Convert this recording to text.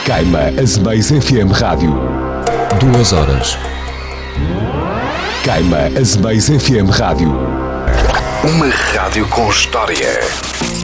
Caima Azemais FM Rádio. 2 horas. Caima Azemais FM Rádio. Uma rádio com história.